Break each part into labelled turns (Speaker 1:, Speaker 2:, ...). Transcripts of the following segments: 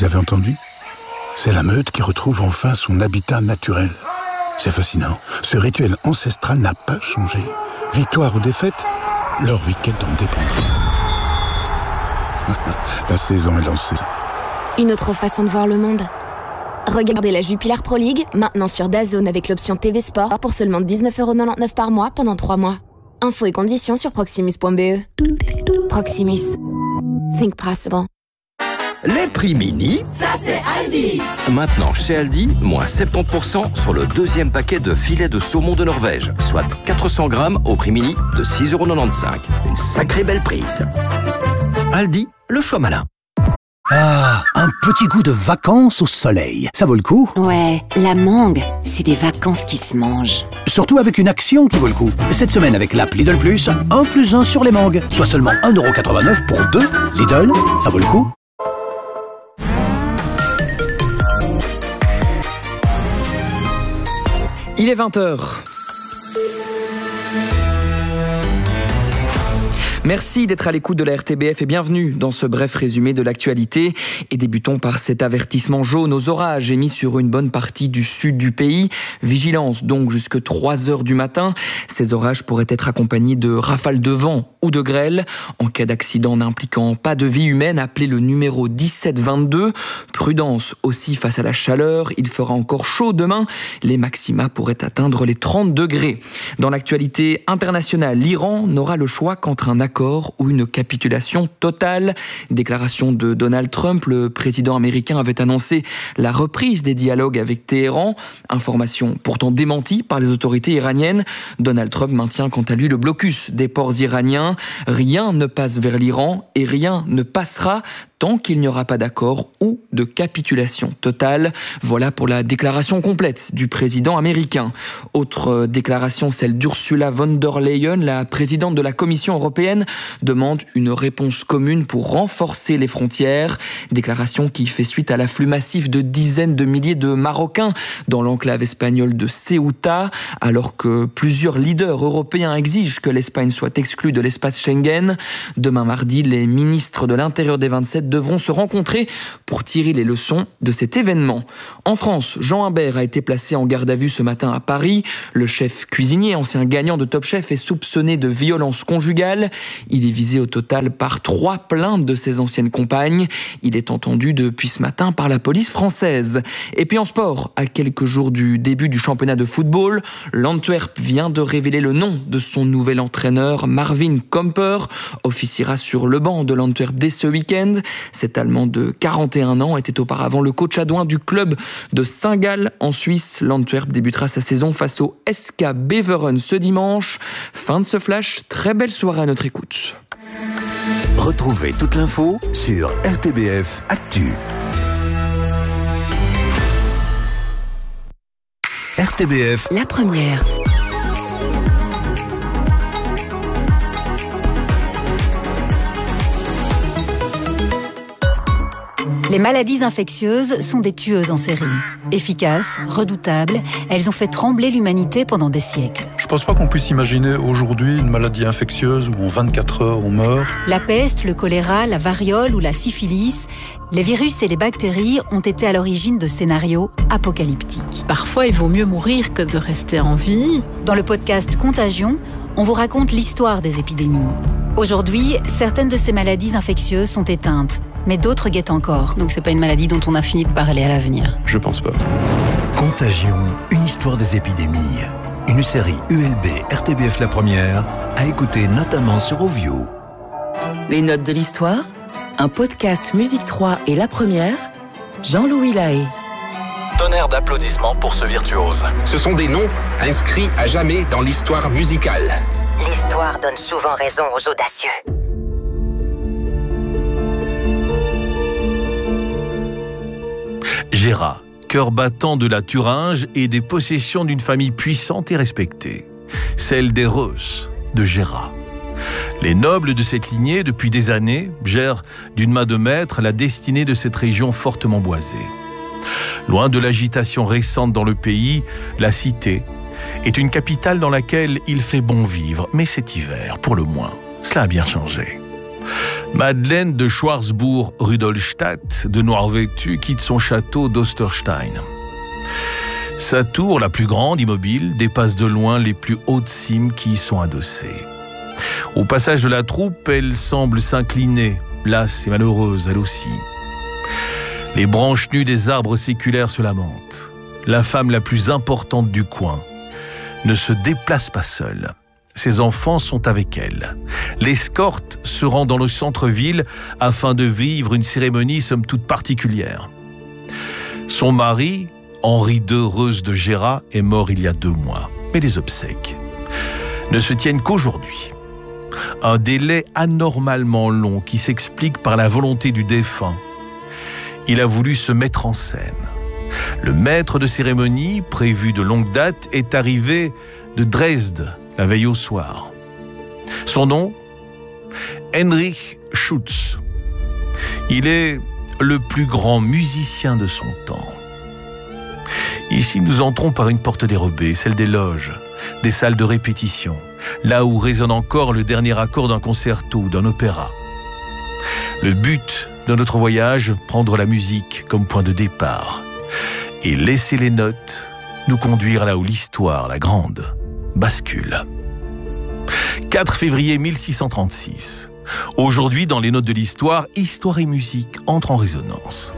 Speaker 1: Vous avez entendu? C'est la meute qui retrouve enfin son habitat naturel. C'est fascinant. Ce rituel ancestral n'a pas changé. Victoire ou défaite, leur week-end en dépendra. La saison est lancée.
Speaker 2: Une autre façon de voir le monde. Regardez la Jupiler Pro League, maintenant sur DAZN avec l'option TV Sport pour seulement 19,99€ par mois pendant 3 mois. Infos et conditions sur proximus.be. Proximus. Think possible.
Speaker 3: Les prix mini,
Speaker 4: ça c'est Aldi.
Speaker 3: Maintenant chez Aldi, moins 70% sur le deuxième paquet de filets de saumon de Norvège, soit 400 grammes au prix mini de 6,95€. Une sacrée belle prise. Aldi, le choix malin.
Speaker 5: Ah, un petit goût de vacances au soleil, ça vaut le coup?
Speaker 6: Ouais, la mangue, c'est des vacances qui se mangent.
Speaker 5: Surtout avec une action qui vaut le coup. Cette semaine avec l'app Lidl Plus, 1 + 1 sur les mangues, soit seulement 1,89€ pour 2. Lidl, ça vaut le coup?
Speaker 7: Il est 20h. Merci d'être à l'écoute de la RTBF et bienvenue dans ce bref résumé de l'actualité. Et débutons par cet avertissement jaune aux orages émis sur une bonne partie du sud du pays. Vigilance donc jusque 3h du matin. Ces orages pourraient être accompagnés de rafales de vent ou de grêle. En cas d'accident n'impliquant pas de vie humaine, appelez le numéro 1722. Prudence aussi face à la chaleur. Il fera encore chaud demain. Les maxima pourraient atteindre les 30 degrés. Dans l'actualité internationale, l'Iran n'aura le choix qu'entre un accord ou une capitulation totale. Déclaration de Donald Trump, le président américain avait annoncé la reprise des dialogues avec Téhéran. Information pourtant démentie par les autorités iraniennes. Donald Trump maintient quant à lui le blocus des ports iraniens. Rien ne passe vers l'Iran et rien ne passera tant qu'il n'y aura pas d'accord ou de capitulation totale. Voilà pour la déclaration complète du président américain. Autre déclaration, celle d'Ursula von der Leyen, la présidente de la Commission européenne, demande une réponse commune pour renforcer les frontières. Déclaration qui fait suite à l'afflux massif de dizaines de milliers de Marocains dans l'enclave espagnole de Ceuta, alors que plusieurs leaders européens exigent que l'Espagne soit exclue de l'espace Schengen. Demain mardi, les ministres de l'Intérieur des 27 devront se rencontrer pour tirer les leçons de cet événement. En France, Jean Imbert a été placé en garde à vue ce matin à Paris. Le chef cuisinier, ancien gagnant de Top Chef, est soupçonné de violence conjugale. Il est visé au total par 3 plaintes de ses anciennes compagnes. Il est entendu depuis ce matin par la police française. Et puis en sport, à quelques jours du début du championnat de football, l'Antwerp vient de révéler le nom de son nouvel entraîneur, Marvin Komper, officiera sur le banc de l'Antwerp dès ce week-end. Cet Allemand de 41 ans était auparavant le coach adjoint du club de Saint-Gall en Suisse. L'Antwerp débutera sa saison face au SK Beveren ce dimanche. Fin de ce flash, très belle soirée à notre écoute.
Speaker 8: Retrouvez toute l'info sur RTBF Actu. RTBF,
Speaker 6: La première. Les maladies infectieuses sont des tueuses en série. Efficaces, redoutables, elles ont fait trembler l'humanité pendant des siècles.
Speaker 9: Je pense pas qu'on puisse imaginer aujourd'hui une maladie infectieuse où en 24 heures on meurt.
Speaker 6: La peste, le choléra, la variole ou la syphilis, les virus et les bactéries ont été à l'origine de scénarios apocalyptiques.
Speaker 10: Parfois, il vaut mieux mourir que de rester en vie.
Speaker 6: Dans le podcast Contagion, on vous raconte l'histoire des épidémies. Aujourd'hui, certaines de ces maladies infectieuses sont éteintes, mais d'autres guettent encore.
Speaker 10: Donc c'est pas une maladie dont on a fini de parler à l'avenir.
Speaker 9: Je pense pas.
Speaker 8: Contagion, une histoire des épidémies. Une série ULB RTBF La Première, à écouter notamment sur Ovio.
Speaker 11: Les notes de l'histoire, un podcast Musique 3 et La Première, Jean-Louis Lahaye.
Speaker 12: Tonnerre d'applaudissements pour ce virtuose.
Speaker 13: Ce sont des noms inscrits à jamais dans l'histoire musicale.
Speaker 14: L'histoire donne souvent raison aux audacieux.
Speaker 15: Gérard, cœur battant de la Thuringe et des possessions d'une famille puissante et respectée, celle des Reuss de Gérard. Les nobles de cette lignée, depuis des années, gèrent d'une main de maître la destinée de cette région fortement boisée. Loin de l'agitation récente dans le pays, la cité est une capitale dans laquelle il fait bon vivre, mais cet hiver, pour le moins, cela a bien changé. Madeleine de Schwarzbourg-Rudolstadt, de noir vêtue, quitte son château d'Osterstein. Sa tour, la plus grande, immobile, dépasse de loin les plus hautes cimes qui y sont adossées. Au passage de la troupe, elle semble s'incliner, lasse et malheureuse, elle aussi. Les branches nues des arbres séculaires se lamentent. La femme la plus importante du coin ne se déplace pas seule. Ses enfants sont avec elle. L'escorte se rend dans le centre-ville afin de vivre une cérémonie somme toute particulière. Son mari, Henri II Reuss de Gera, est mort il y a 2 mois. Mais les obsèques ne se tiennent qu'aujourd'hui. Un délai anormalement long qui s'explique par la volonté du défunt. Il a voulu se mettre en scène. Le maître de cérémonie, prévu de longue date, est arrivé de Dresde la veille au soir. Son nom, Heinrich Schütz. Il est le plus grand musicien de son temps. Ici, nous entrons par une porte dérobée, celle des loges, des salles de répétition, là où résonne encore le dernier accord d'un concerto ou d'un opéra. Le but de notre voyage, prendre la musique comme point de départ et laisser les notes nous conduire là où l'histoire, la grande, bascule. 4 février 1636. Aujourd'hui, dans les notes de l'histoire, histoire et musique entrent en résonance.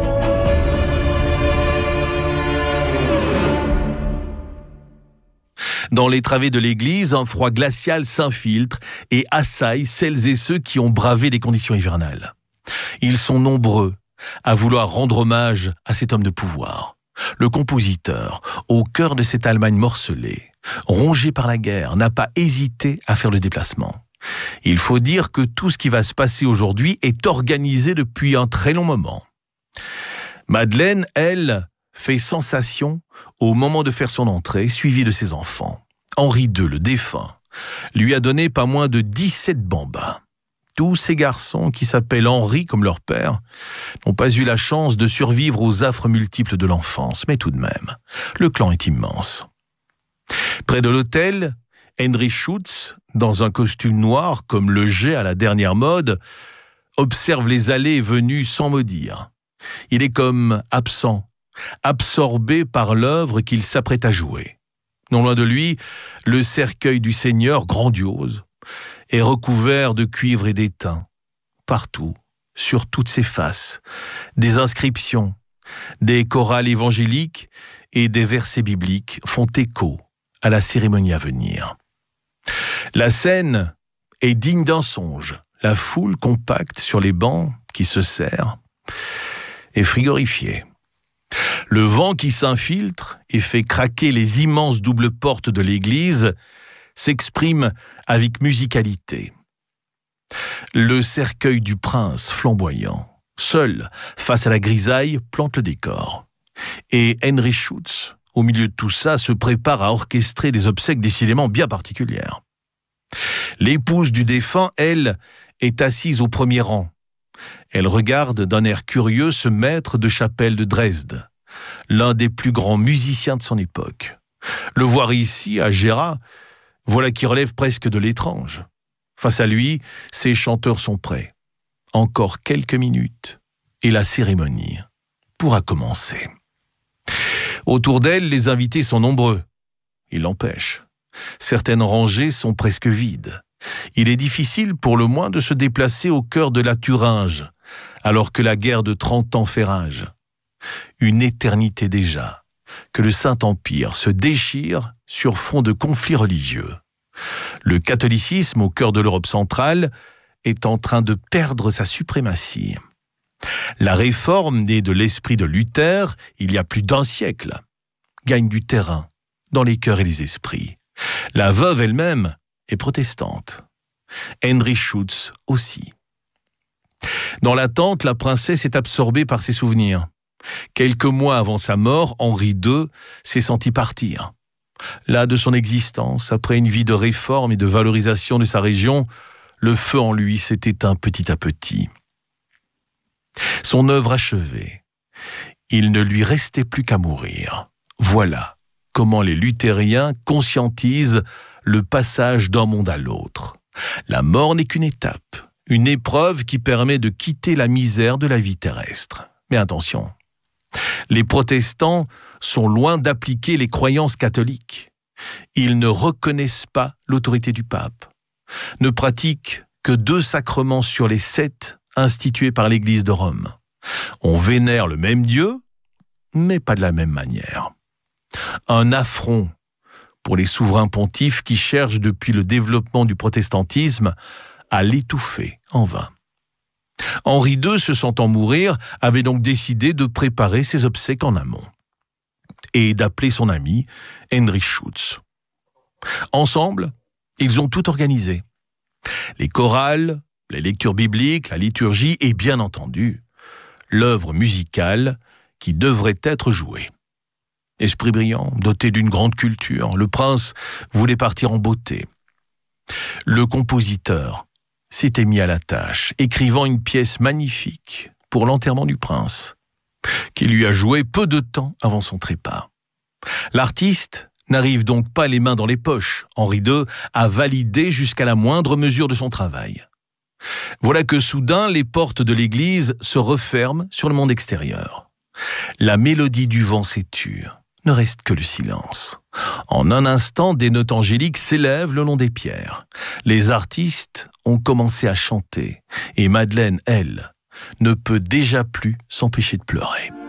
Speaker 15: Dans les travées de l'église, un froid glacial s'infiltre et assaille celles et ceux qui ont bravé les conditions hivernales. Ils sont nombreux à vouloir rendre hommage à cet homme de pouvoir. Le compositeur, au cœur de cette Allemagne morcelée, rongé par la guerre, n'a pas hésité à faire le déplacement. Il faut dire que tout ce qui va se passer aujourd'hui est organisé depuis un très long moment. Madeleine, elle, fait sensation au moment de faire son entrée, suivie de ses enfants. Henri II, le défunt, lui a donné pas moins de 17 bambins. Tous ces garçons, qui s'appellent Henri comme leur père, n'ont pas eu la chance de survivre aux affres multiples de l'enfance, mais tout de même, le clan est immense. Près de l'autel, Heinrich Schütz, dans un costume noir comme le jet à la dernière mode, observe les allées et venues sans mot dire. Il est comme absent, absorbé par l'œuvre qu'il s'apprête à jouer. Non loin de lui, le cercueil du Seigneur, grandiose, est recouvert de cuivre et d'étain. Partout, sur toutes ses faces, des inscriptions, des chorales évangéliques et des versets bibliques font écho à la cérémonie à venir. La scène est digne d'un songe. La foule compacte sur les bancs qui se serrent est frigorifiée. Le vent qui s'infiltre et fait craquer les immenses doubles portes de l'église s'exprime avec musicalité. Le cercueil du prince flamboyant, seul face à la grisaille, plante le décor. Et Heinrich Schütz, au milieu de tout ça, se prépare à orchestrer des obsèques décidément bien particulières. L'épouse du défunt, elle, est assise au premier rang. Elle regarde d'un air curieux ce maître de chapelle de Dresde, l'un des plus grands musiciens de son époque. Le voir ici, à Gera, voilà qui relève presque de l'étrange. Face à lui, ses chanteurs sont prêts. Encore quelques minutes, et la cérémonie pourra commencer. Autour d'elle, les invités sont nombreux. Il l'empêche. Certaines rangées sont presque vides. Il est difficile pour le moins de se déplacer au cœur de la Thuringe, alors que la guerre de 30 ans fait rage. Une éternité déjà, que le Saint-Empire se déchire sur fond de conflits religieux. Le catholicisme, au cœur de l'Europe centrale, est en train de perdre sa suprématie. La réforme, née de l'esprit de Luther, il y a plus d'un siècle, gagne du terrain dans les cœurs et les esprits. La veuve elle-même est protestante. Heinrich Schütz aussi. Dans l'attente, la princesse est absorbée par ses souvenirs. Quelques mois avant sa mort, Henri II s'est senti partir. Là de son existence, après une vie de réforme et de valorisation de sa région, le feu en lui s'est éteint petit à petit. Son œuvre achevée, il ne lui restait plus qu'à mourir. Voilà comment les luthériens conscientisent le passage d'un monde à l'autre. La mort n'est qu'une étape, une épreuve qui permet de quitter la misère de la vie terrestre. Mais attention, les protestants sont loin d'appliquer les croyances catholiques. Ils ne reconnaissent pas l'autorité du pape, ne pratiquent que 2 sacrements sur les 7 institués par l'Église de Rome. On vénère le même Dieu, mais pas de la même manière. Un affront pour les souverains pontifes qui cherchent depuis le développement du protestantisme à l'étouffer en vain. Henri II, se sentant mourir, avait donc décidé de préparer ses obsèques en amont et d'appeler son ami Heinrich Schütz. Ensemble, ils ont tout organisé. Les chorales, les lectures bibliques, la liturgie et bien entendu, l'œuvre musicale qui devrait être jouée. Esprit brillant, doté d'une grande culture, le prince voulait partir en beauté. Le compositeur s'était mis à la tâche, écrivant une pièce magnifique pour l'enterrement du prince, qui lui a joué peu de temps avant son trépas. L'artiste n'arrive donc pas les mains dans les poches. Henri II a validé jusqu'à la moindre mesure de son travail. Voilà que soudain, les portes de l'église se referment sur le monde extérieur. La mélodie du vent s'est tue. Ne reste que le silence. En un instant, des notes angéliques s'élèvent le long des pierres. Les artistes ont commencé à chanter et Madeleine, elle, ne peut déjà plus s'empêcher de pleurer.